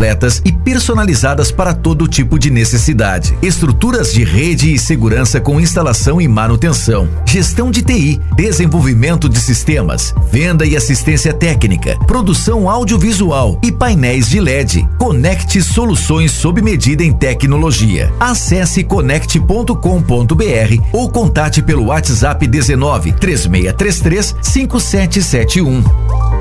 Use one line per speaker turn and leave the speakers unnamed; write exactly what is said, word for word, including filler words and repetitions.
completas e personalizadas para todo tipo de necessidade. Estruturas de rede e segurança com instalação e manutenção, gestão de T I, desenvolvimento de sistemas, venda e assistência técnica, produção audiovisual e painéis de L E D. Conecte soluções sob medida em tecnologia. Acesse conect ponto com ponto br ou contate pelo WhatsApp dezenove, três seis três três, cinco sete sete um.